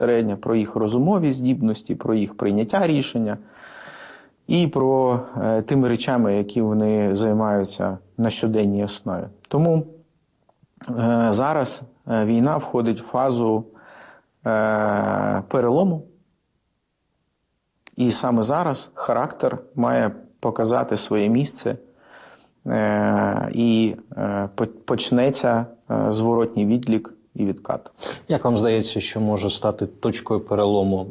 безпосередньо про їх розумові здібності, про їх прийняття рішення і про тими речами, які вони займаються на щоденній основі. Тому зараз війна входить в фазу перелому, і саме зараз характер має показати своє місце, і почнеться зворотній відлік і відкат. Як вам здається, що може стати точкою перелому,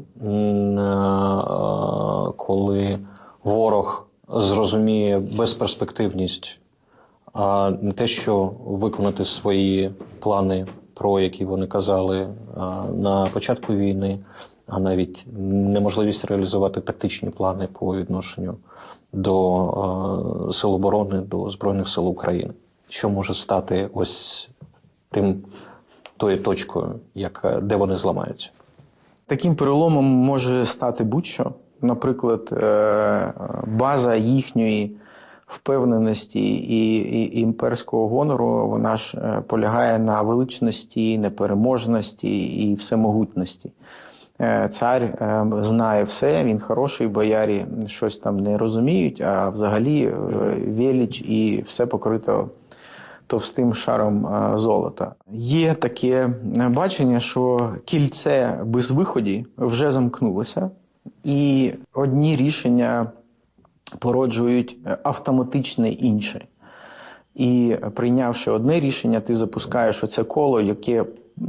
коли ворог зрозуміє безперспективність, а не те, що виконати свої плани, про які вони казали на початку війни, а навіть неможливість реалізувати тактичні плани по відношенню до Сил оборони, до Збройних сил України? Що може стати ось тою точкою, де вони зламаються? Таким переломом може стати будь-що. Наприклад, база їхньої впевненості і імперського гонору, вона ж полягає на величності, непереможності і всемогутності. Цар знає все, він хороший, боярі щось там не розуміють, а взагалі велич і все покрито товстим шаром золота. Є таке бачення, що кільце без виходу вже замкнулося, і одні рішення породжують автоматично інші. І прийнявши одне рішення, ти запускаєш оце коло, яке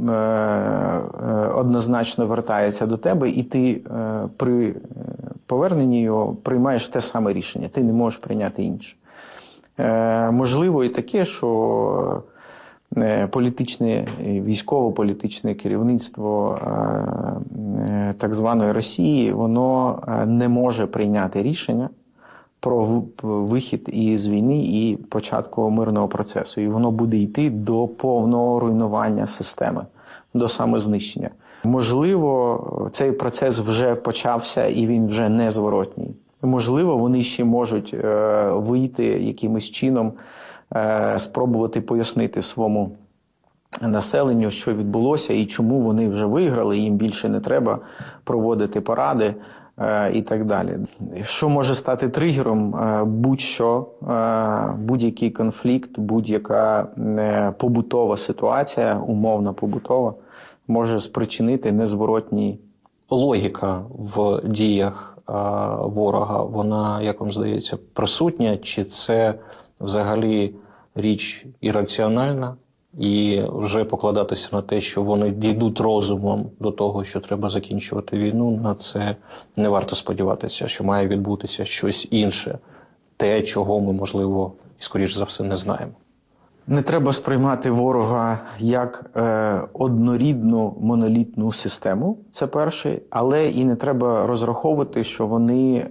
однозначно вертається до тебе, і ти при поверненні його приймаєш те саме рішення, ти не можеш прийняти інше. Можливо і таке, що політичне, військово-політичне керівництво так званої Росії, воно не може прийняти рішення про вихід із війни і початку мирного процесу. І воно буде йти до повного руйнування системи, до самознищення. Можливо, цей процес вже почався і він вже незворотній. Можливо, вони ще можуть вийти якимось чином, спробувати пояснити своєму населенню, що відбулося і чому вони вже виграли, їм більше не треба проводити паради і так далі. Що може стати тригером? Будь-що, будь-який конфлікт, будь-яка побутова ситуація, умовно побутова, може спричинити незворотній. Логіка в діях ворога, вона, як вам здається, присутня? Чи це взагалі річ ірраціональна? І вже покладатися на те, що вони дійдуть розумом до того, що треба закінчувати війну, на це не варто сподіватися, що має відбутися щось інше. Те, чого ми, можливо, скоріш за все, не знаємо. Не треба сприймати ворога як однорідну монолітну систему, це перше, але і не треба розраховувати, що вони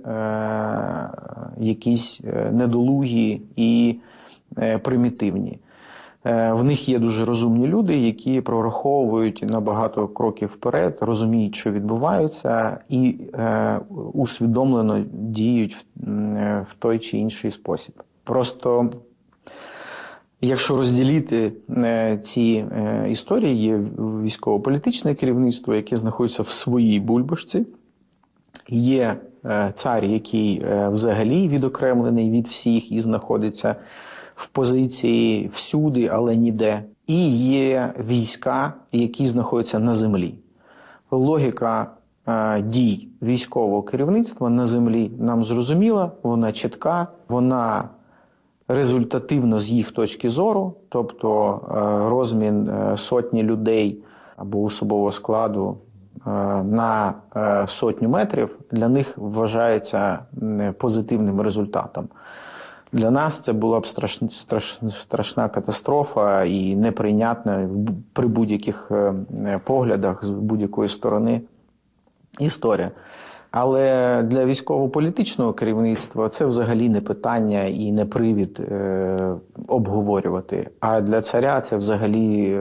якісь недолугі і примітивні. В них є дуже розумні люди, які прораховують на багато кроків вперед, розуміють, що відбувається, і усвідомлено діють в той чи інший спосіб. Просто, якщо розділити ці історії, є військово-політичне керівництво, яке знаходиться в своїй бульбашці, є цар, який взагалі відокремлений від всіх і знаходиться в позиції всюди, але ніде. І є війська, які знаходяться на землі. Логіка дій військового керівництва на землі нам зрозуміла, вона чітка, вона результативна з їх точки зору, тобто розмін сотні людей або особового складу на сотню метрів для них вважається позитивним результатом. Для нас це була б страшна катастрофа і неприйнятна при будь-яких поглядах з будь-якої сторони історія. Але для військово-політичного керівництва це взагалі не питання і не привід обговорювати. А для царя це взагалі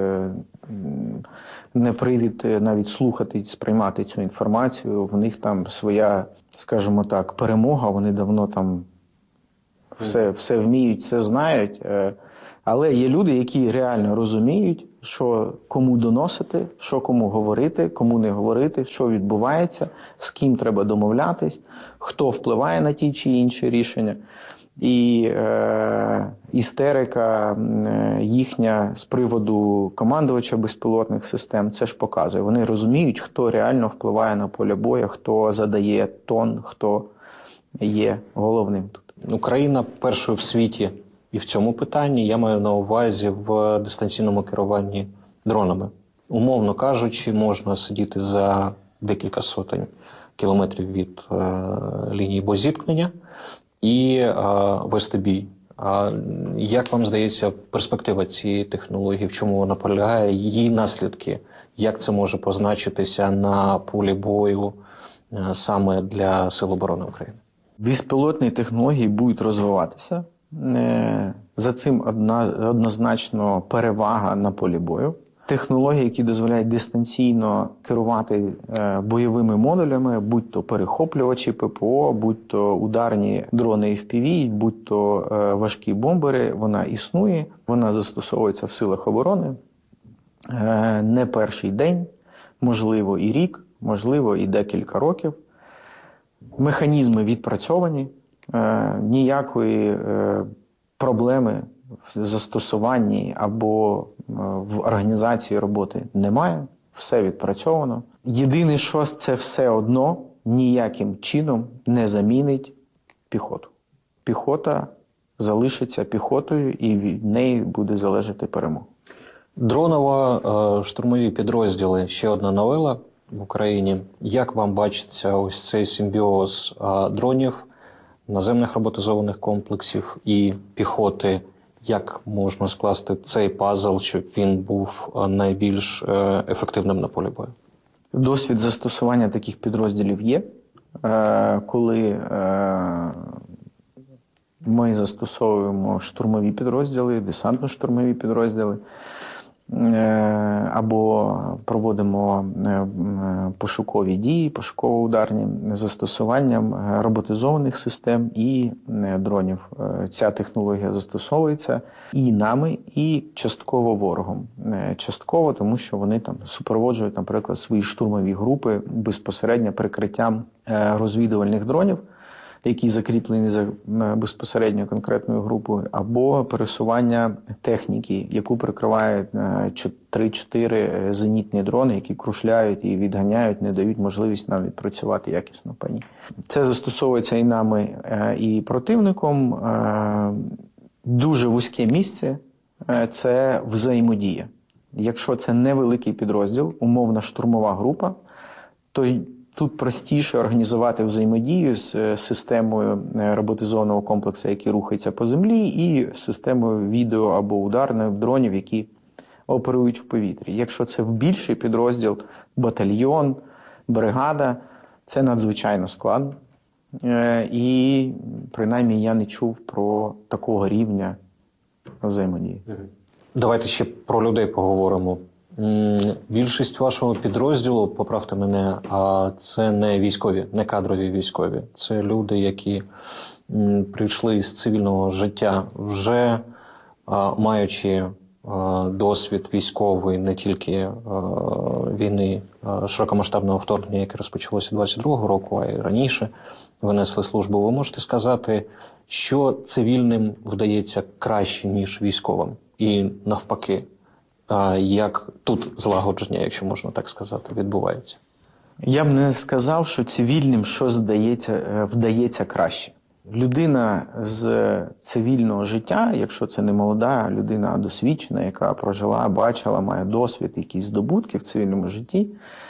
не привід навіть слухати, сприймати цю інформацію. В них там своя, скажімо так, перемога, вони давно там все вміють, все знають. Але є люди, які реально розуміють, що кому доносити, що кому говорити, кому не говорити, що відбувається, з ким треба домовлятись, хто впливає на ті чи інші рішення. І істерика їхня з приводу командувача безпілотних систем це ж показує. Вони розуміють, хто реально впливає на поле бою, хто задає тон, хто є головним тут. Україна першою в світі і в цьому питанні, я маю на увазі в дистанційному керуванні дронами. Умовно кажучи, можна сидіти за декілька сотень кілометрів від лінії боєзіткнення і вести бій. А як вам здається, перспектива цієї технології, в чому вона полягає, її наслідки, як це може позначитися на полі бою саме для Сил оборони України? Безпілотні технології будуть розвиватися. За цим однозначно перевага на полі бою. Технології, які дозволяють дистанційно керувати бойовими модулями, будь-то перехоплювачі ППО, будь-то ударні дрони FPV, будь-то важкі бомбери, вона існує, вона застосовується в силах оборони. Не перший день, можливо і рік, можливо і декілька років. Механізми відпрацьовані, ніякої проблеми в застосуванні або в організації роботи немає, все відпрацьовано. Єдине, що це все одно ніяким чином не замінить піхоту. Піхота залишиться піхотою і від неї буде залежати перемога. Дроново-штурмові підрозділи – ще одна новела в Україні. Як вам бачиться ось цей симбіоз дронів, наземних роботизованих комплексів і піхоти? Як можна скласти цей пазл, щоб він був найбільш ефективним на полі бою? Досвід застосування таких підрозділів є. Коли ми застосовуємо штурмові підрозділи, десантно-штурмові підрозділи, або проводимо пошукові дії, пошуково-ударні з застосуванням роботизованих систем і дронів. Ця технологія застосовується і нами, і частково ворогом. Частково, тому що вони там супроводжують, наприклад, свої штурмові групи безпосередньо прикриттям розвідувальних дронів, які закріплені за безпосередньо конкретною групою, або пересування техніки, яку прикривають 3-4 зенітні дрони, які крушляють і відганяють, не дають можливість нам відпрацювати якісно по ній. Це застосовується і нами, і противником. Дуже вузьке місце – це взаємодія. Якщо це невеликий підрозділ, умовна штурмова група, то тут простіше організувати взаємодію з системою роботизованого комплексу, який рухається по землі, і системою відео або ударних дронів, які оперують в повітрі. Якщо це в більший підрозділ, батальйон, бригада, це надзвичайно складно. І принаймні я не чув про такого рівня взаємодії. Давайте ще про людей поговоримо. Більшість вашого підрозділу, поправте мене, це не військові, не кадрові військові. Це люди, які прийшли з цивільного життя, вже маючи досвід військовий не тільки війни широкомасштабного вторгнення, яке розпочалося 22-го року, а й раніше винесли службу. Ви можете сказати, що цивільним вдається краще, ніж військовим? І навпаки, як тут злагодження, якщо можна так сказати, відбувається? Я б не сказав, що цивільним щось вдається краще. Людина з цивільного життя, якщо це не молода людина, а досвідчена, яка прожила, бачила, має досвід, якісь здобутки в цивільному житті,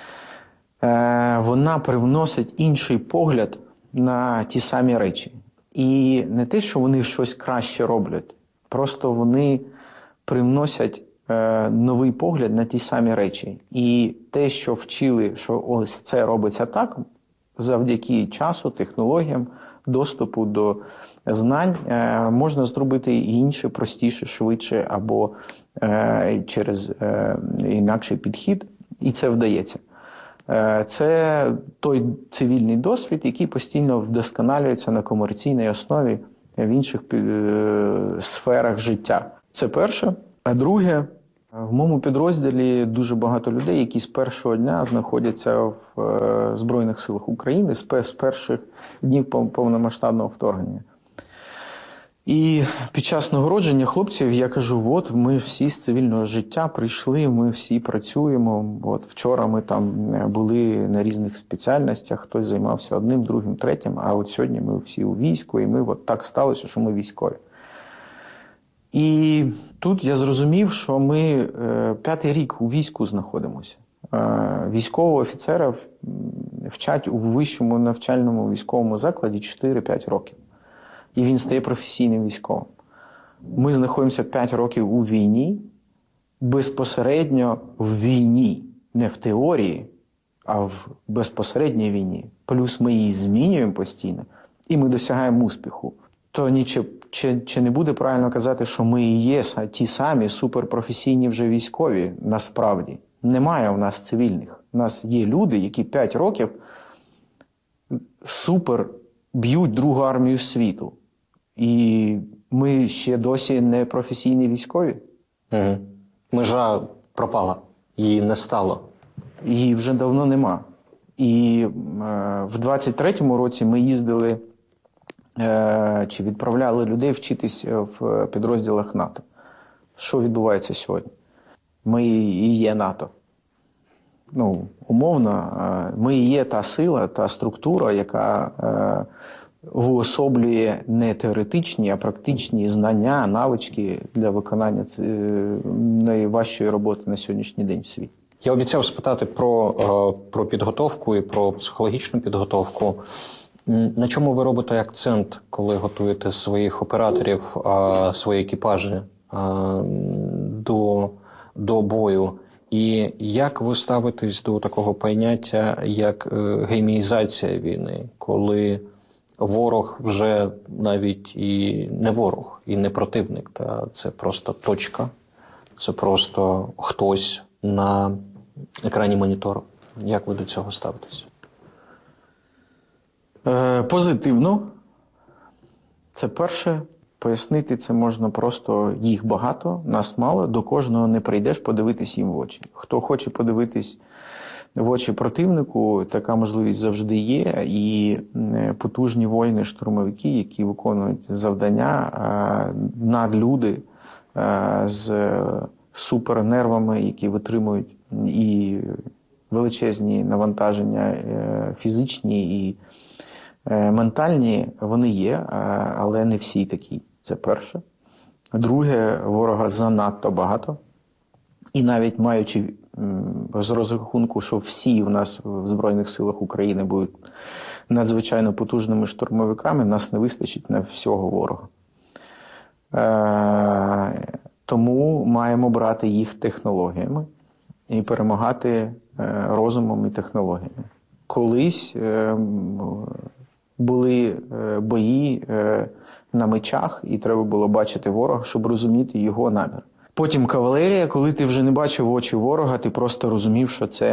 вона привносить інший погляд на ті самі речі. І не те, що вони щось краще роблять, просто вони привносять новий погляд на ті самі речі. І те, що вчили, що ось це робиться так, завдяки часу, технологіям, доступу до знань, можна зробити і інше, простіше, швидше, або через інакший підхід, і це вдається. Це той цивільний досвід, який постійно вдосконалюється на комерційній основі в інших сферах життя. Це перше. А друге, В моєму підрозділі дуже багато людей, які з першого дня знаходяться в Збройних силах України, з перших днів повномасштабного вторгнення. І під час нагородження хлопців я кажу, от ми всі з цивільного життя прийшли, ми всі працюємо. От вчора ми там були на різних спеціальностях, хтось займався одним, другим, третім, а от сьогодні ми всі у війську, і ми от так сталося, що ми військові. І тут я зрозумів, що ми 5-й рік у війську знаходимося. Військового офіцера вчать у вищому навчальному військовому закладі 4-5 років. І він стає професійним військовим. Ми знаходимося 5 років у війні, безпосередньо в війні, не в теорії, а в безпосередній війні. Плюс ми її змінюємо постійно, і ми досягаємо успіху. То чи не буде правильно казати, що ми і є ті самі суперпрофесійні вже військові? Насправді. Немає у нас цивільних. У нас є люди, які 5 років супер б'ють Другу армію світу. І ми ще досі не професійні військові. Угу. Межа пропала, її не стало. Її вже давно нема. І в 23-му році ми їздили чи відправляли людей вчитись в підрозділах НАТО. Що відбувається сьогодні? Ми і є НАТО. Ну, умовно, ми і є та сила, та структура, яка уособлює не теоретичні, а практичні знання, навички для виконання найважчої роботи на сьогоднішній день в світі. Я обіцяв спитати про підготовку і про психологічну підготовку. На чому ви робите акцент, коли готуєте своїх операторів, свої екіпажі до бою? І як ви ставитесь до такого поняття, як гейміїзація війни, коли ворог вже навіть і не ворог, і не противник, та це просто точка, це просто хтось на екрані монітору? Як ви до цього ставитесь? Позитивно. Це перше. Пояснити це можна просто, їх багато, нас мало, до кожного не прийдеш подивитись їм в очі. Хто хоче подивитись в очі противнику, така можливість завжди є. І потужні воїни-штурмовики, які виконують завдання, надлюди з супернервами, які витримують і величезні навантаження фізичні і ментальні, вони є, але не всі такі. Це перше. Друге, ворога занадто багато. І навіть маючи з розрахунку, що всі в нас в Збройних силах України будуть надзвичайно потужними штурмовиками, нас не вистачить на всього ворога. Тому маємо брати їх технологіями і перемагати розумом і технологіями. Колись були бої на мечах, і треба було бачити ворога, щоб розуміти його намір. Потім кавалерія, коли ти вже не бачив очі ворога, ти просто розумів, що це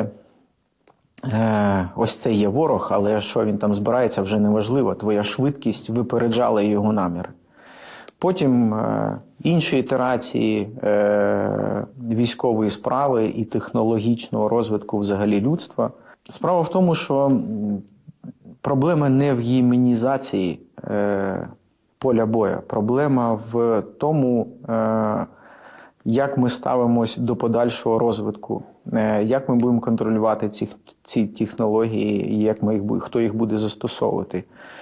ось це є ворог, але що він там збирається, вже не важливо. Твоя швидкість випереджала його намір. Потім інші ітерації військової справи і технологічного розвитку взагалі людства. Справа в тому, що проблема не в гіменізації поля бою. Проблема в тому, як ми ставимось до подальшого розвитку, як ми будемо контролювати ці технології, і хто їх буде застосовувати.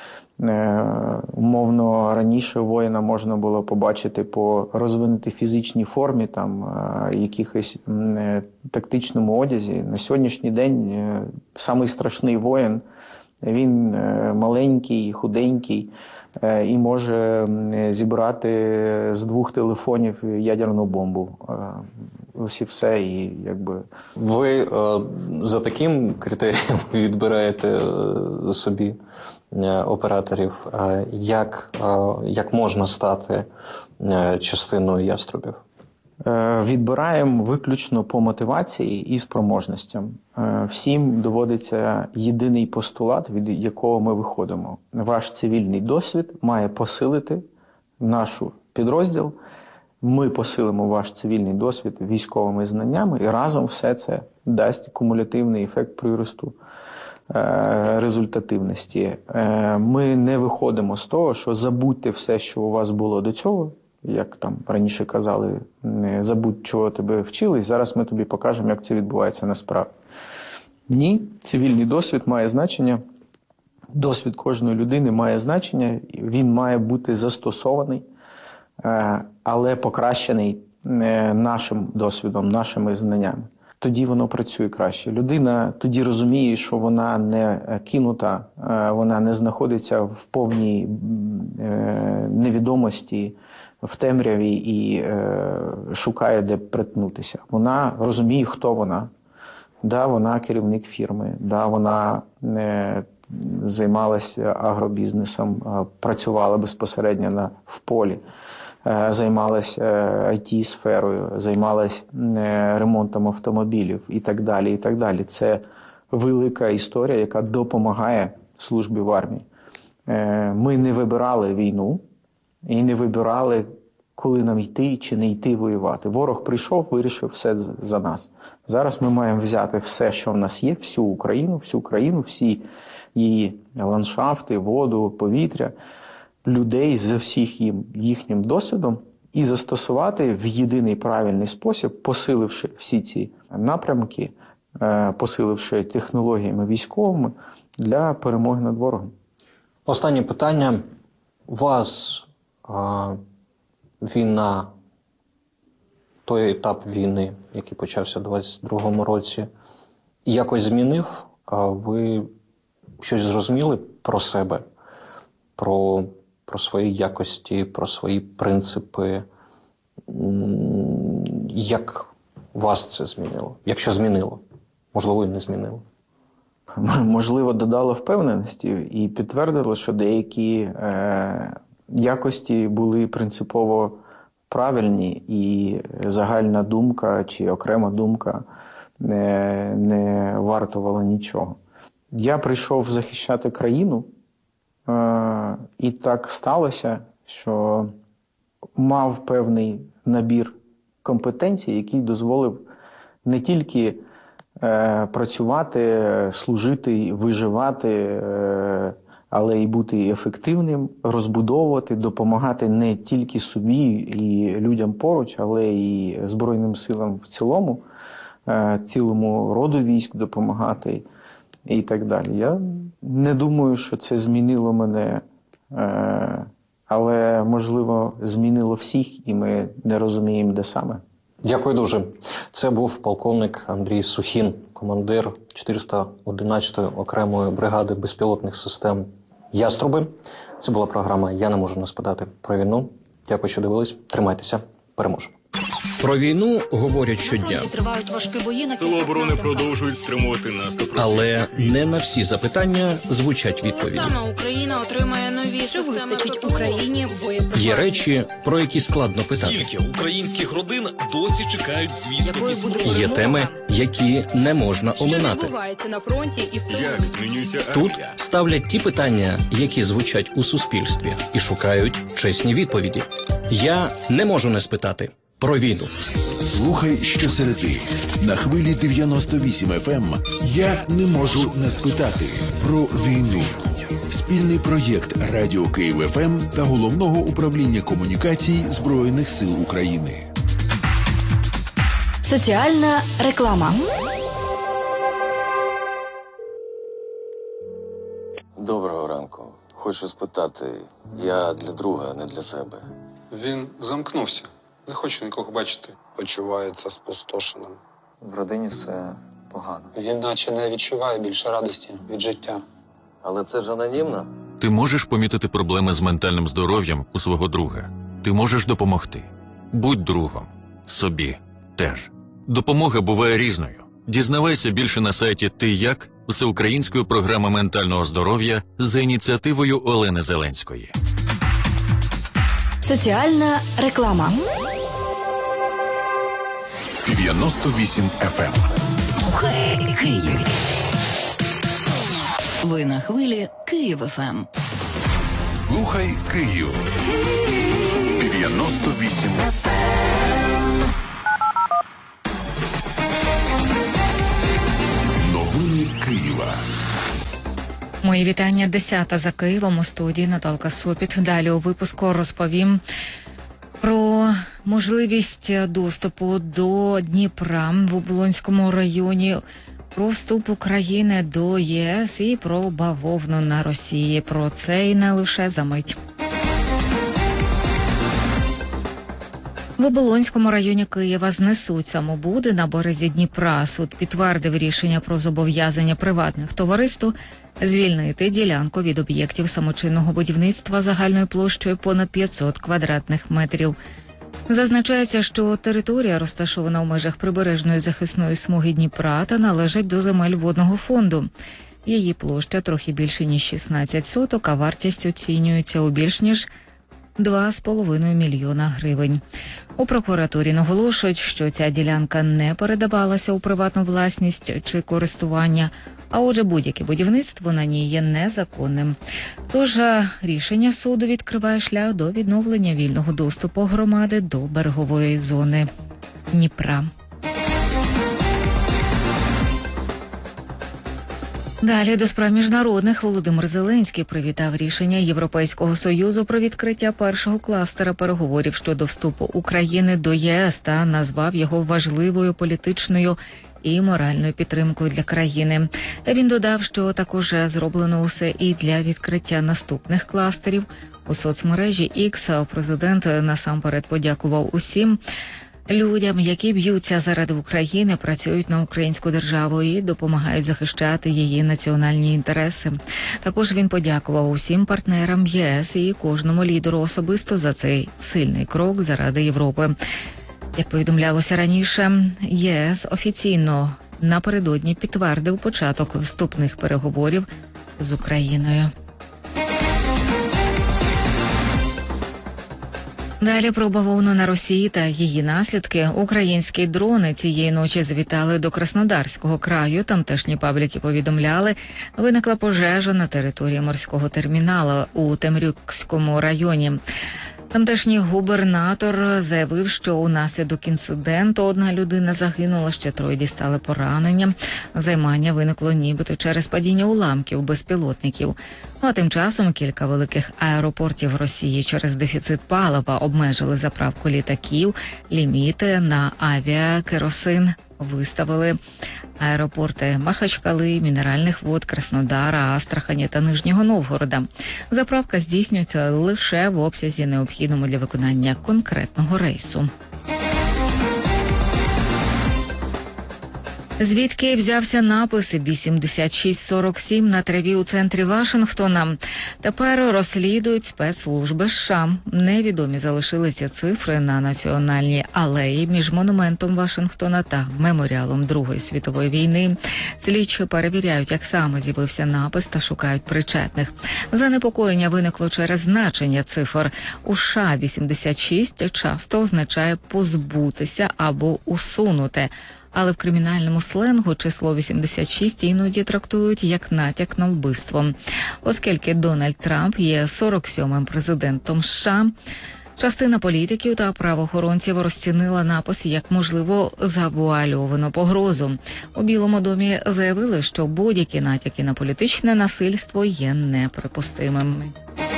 Умовно, раніше воїна можна було побачити по розвинутій фізичній формі, там, якихось тактичному одязі. На сьогоднішній день самий страшний воїн, він маленький, худенький і може зібрати з 2 телефонів ядерну бомбу. Ось і все. І якби... Ви за таким критерієм відбираєте собі операторів? Як можна стати частиною яструбів? Відбираємо виключно по мотивації і спроможностям. Всім доводиться єдиний постулат, від якого ми виходимо. Ваш цивільний досвід має посилити наш підрозділ ми посилимо ваш цивільний досвід військовими знаннями, і разом все це дасть кумулятивний ефект приросту результативності. Ми не виходимо з того, що забудьте все, що у вас було до цього, як там раніше казали, не забудь, чого тебе вчили, і зараз ми тобі покажемо, як це відбувається насправді. Ні, цивільний досвід має значення, досвід кожної людини має значення, він має бути застосований, але покращений нашим досвідом, нашими знаннями. Тоді воно працює краще. Людина тоді розуміє, що вона не кинута, вона не знаходиться в повній невідомості, в темряві і шукає, де приткнутися. Вона розуміє, хто вона. Да, вона керівник фірми, да, вона займалася агробізнесом, працювала безпосередньо в полі, займалася IT-сферою, займалася ремонтом автомобілів і так далі, і так далі. Це велика історія, яка допомагає службі в армії. Ми не вибирали війну і не вибирали, коли нам йти чи не йти воювати. Ворог прийшов, вирішив все за нас. Зараз ми маємо взяти все, що в нас є, всю Україну, всі її ландшафти, воду, повітря, людей з всіх їхнім досвідом і застосувати в єдиний правильний спосіб, посиливши всі ці напрямки, посиливши технологіями військовими для перемоги над ворогом. Останнє питання. Вас війна, той етап війни, який почався у 22-му році, якось змінив? Ви щось зрозуміли про себе, про свої якості, про свої принципи? Як вас це змінило? Якщо змінило? Можливо, і не змінило. Можливо, додало впевненості і підтвердило, що деякі якості були принципово правильні, і загальна думка чи окрема думка не вартувала нічого. Я прийшов захищати країну, і так сталося, що мав певний набір компетенцій, який дозволив не тільки працювати, служити, виживати, але й бути ефективним, розбудовувати, допомагати не тільки собі і людям поруч, але і Збройним силам в цілому, цілому роду військ допомагати і так далі. Я не думаю, що це змінило мене, але, можливо, змінило всіх, і ми не розуміємо, де саме. Дякую дуже. Це був полковник Андрій Сухін, командир 411-ї окремої бригади безпілотних систем «Яструби». Це була програма «Я не можу не спитати про війну». Дякую, що дивились. Тримайтеся. Переможемо. Про війну говорять щодня. Тривають важкі бої на Сили оборони продовжують стримувати наступ. Але не на всі запитання звучать відповіді. Саме Україна отримає нові системи Україні боєприпасів. Є речі, про які складно питати. Скільки українських родин досі чекають звістки? Є теми, які не можна оминати. Відбувається на фронті і в Як змінюється Тут армія? ставлять ті питання, які звучать у суспільстві, і шукають чесні відповіді. Я не можу не спитати про війну. Слухай щосереди на хвилі 98 FM. Я не можу не спитати про війну. Спільний проєкт Радіо Київ ФМ та Головного управління комунікацій Збройних сил України. Соціальна реклама. Доброго ранку. Хочу спитати, я для друга, не для себе. Він замкнувся. Не хочу нікого бачити. Почувається спустошеним. В родині все погано. Він наче не відчуває більше радості від життя. Але це ж анонімно. Ти можеш помітити проблеми з ментальним здоров'ям у свого друга. Ти можеш допомогти. Будь другом. Собі теж. Допомога буває різною. Дізнавайся більше на сайті «Ти як» всеукраїнської програми ментального здоров'я за ініціативою Олени Зеленської. Соціальна реклама. 98 FM. Слухай Київ. Ви на хвилі Київ ФМ. Слухай Київ. 98 Новини Києва. Мої вітання. 10-та за Києвом, у студії Наталка Сопіт. Далі у випуску розповім про можливість доступу до Дніпра в Оболонському районі, про вступ України до ЄС і про бавовну на Росії. Про це і не лише за мить. В Оболонському районі Києва знесуть самобуди на березі Дніпра. Суд підтвердив рішення про зобов'язання приватних товариств звільнити ділянку від об'єктів самочинного будівництва загальною площею понад 500 квадратних метрів. Зазначається, що територія розташована у межах прибережної захисної смуги Дніпра та належить до земель водного фонду. Її площа трохи більше, ніж 16 соток, а вартість оцінюється у більш ніж 2,5 мільйона гривень. У прокуратурі наголошують, що ця ділянка не передавалася у приватну власність чи користування, а отже будь-яке будівництво на ній є незаконним. Тож рішення суду відкриває шлях до відновлення вільного доступу громади до берегової зони Дніпра. Далі до справ міжнародних. Володимир Зеленський привітав рішення Європейського Союзу про відкриття першого кластера переговорів щодо вступу України до ЄС та назвав його важливою політичною і моральною підтримкою для країни. Він додав, що також зроблено усе і для відкриття наступних кластерів. У соцмережі X президент насамперед подякував усім людям, які б'ються заради України, працюють на українську державу і допомагають захищати її національні інтереси. Також він подякував усім партнерам ЄС і кожному лідеру особисто за цей сильний крок заради Європи. Як повідомлялося раніше, ЄС офіційно напередодні підтвердив початок вступних переговорів з Україною. Далі про бавовну на Росії та її наслідки. Українські дрони цієї ночі завітали до Краснодарського краю. Тамтешні пабліки повідомляли, виникла пожежа на території морського терміналу у Темрюкському районі. Тамтешній губернатор заявив, що унаслідок інциденту одна людина загинула, ще 3 дістали поранення. Займання виникло нібито через падіння уламків безпілотників. А тим часом кілька великих аеропортів Росії через дефіцит палива обмежили заправку літаків, ліміти на авіакеросин виставили. Аеропорти Махачкали, Мінеральних вод, Краснодара, Астрахані та Нижнього Новгорода. Заправка здійснюється лише в обсязі, необхідному для виконання конкретного рейсу. Звідки взявся напис 8647 на траві у центрі Вашингтона? Тепер розслідують спецслужби США. Невідомі залишилися цифри на національній алеї між монументом Вашингтона та меморіалом Другої світової війни. Слідчі перевіряють, як саме з'явився напис, та шукають причетних. Занепокоєння виникло через значення цифр. У США 86 часто означає позбутися або усунути. Але в кримінальному сленгу число 86 іноді трактують як натяк на вбивство. Оскільки Дональд Трамп є 47-м президентом США, частина політиків та правоохоронців розцінила напис як, можливо, завуальовану погрозу. У Білому домі заявили, що будь-які натяки на політичне насильство є неприпустимими.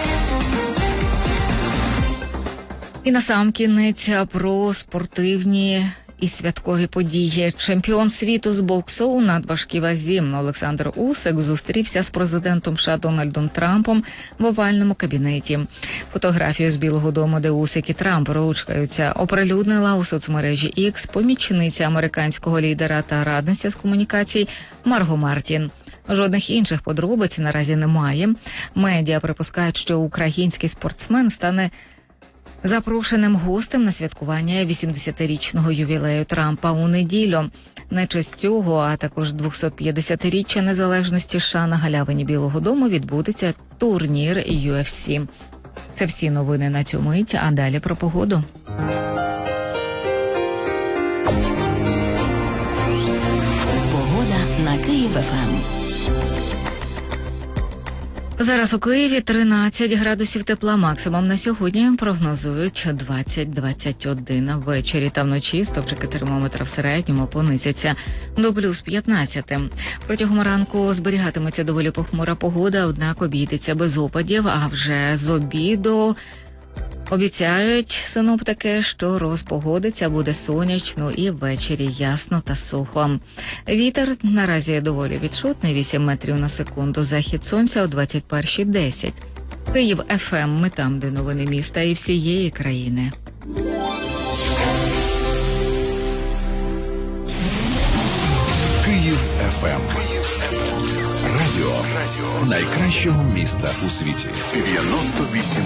І насамкінець про спортивні і святкові події. Чемпіон світу з боксу у надважкій вазі Олександр Усик зустрівся з президентом США Дональдом Трампом в овальному кабінеті. Фотографію з Білого дому, де Усик і Трамп ручкаються, оприлюднила у соцмережі X помічниця американського лідера та радниця з комунікацій Марго Мартін. Жодних інших подробиць наразі немає. Медіа припускають, що український спортсмен стане запрошеним гостем на святкування 80-річного ювілею Трампа у неділю. На честь цього, а також 250-річчя незалежності США на галявині Білого дому відбудеться турнір UFC. Це всі новини на цю мить, а далі про погоду. Погода на Київ ФМ. Зараз у Києві 13 градусів тепла, максимум на сьогодні прогнозують 20-21. Ввечері та вночі стопчики термометра в середньому понизяться до плюс 15. Протягом ранку зберігатиметься доволі похмура погода, однак обійдеться без опадів, а вже з обіду обіцяють синоптики, що розпогодиться, буде сонячно і ввечері ясно та сухо. Вітер наразі доволі відчутний, 8 метрів на секунду. Захід сонця о 21:10. Київ ФМ, ми там, де новини міста і всієї країни. Київ ФМ. Радіо найкращого міста у світі. 98.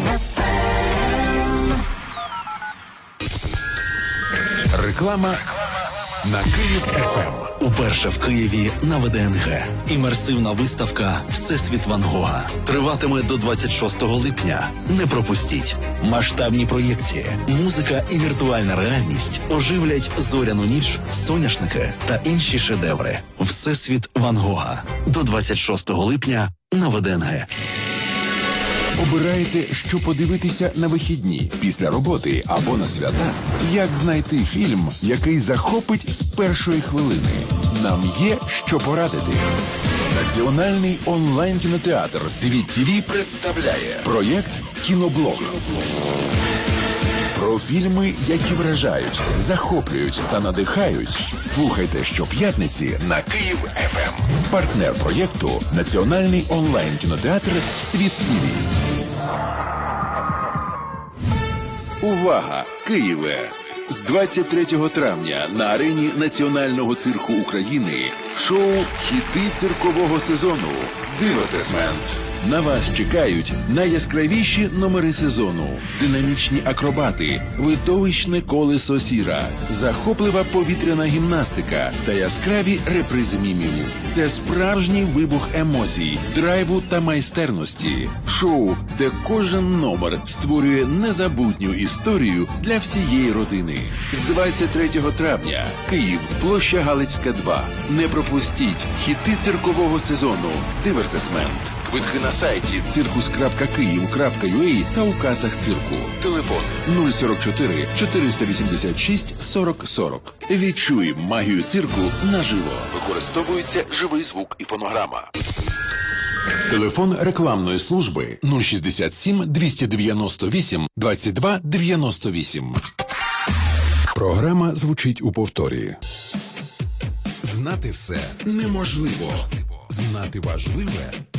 Реклама на Київ ФМ. Уперше в Києві на ВДНГ. Імерсивна виставка «Всесвіт Ван Гога» триватиме до 26 липня. Не пропустіть. Масштабні проєкції, музика і віртуальна реальність оживлять зоряну ніч, соняшники та інші шедеври. «Всесвіт Ван Гога» до 26 липня на ВДНГ. Обираєте, що подивитися на вихідні, після роботи або на свята? Як знайти фільм, який захопить з першої хвилини? Нам є що порадити. Національний онлайн-кінотеатр «Світ ТВ» представляє проєкт «Кіноблог». Про фільми, які вражають, захоплюють та надихають. Слухайте щоп'ятниці на Київ ФМ. Партнер проєкту – Національний онлайн-кінотеатр «Світ ТВ». Увага! Києве! З 23 травня на арені Національного цирку України шоу «Хіти циркового сезону» «Дивертисмент». На вас чекають найяскравіші номери сезону, динамічні акробати, видовищне колесо сіра, захоплива повітряна гімнастика та яскраві репризи мімів. Це справжній вибух емоцій, драйву та майстерності. Шоу, де кожен номер створює незабутню історію для всієї родини. З 23 травня Київ, площа Галицька, 2. Не пропустіть хіти циркового сезону «Дивертисмент». Квитки на сайті circus.kyiv.ua та у касах цирку. Телефон 044 486 40 40. Відчуй магію цирку наживо. Використовується живий звук і фонограма. Телефон рекламної служби 067 298 22 98. Програма звучить у повторі. Знати все неможливо. Знати важливе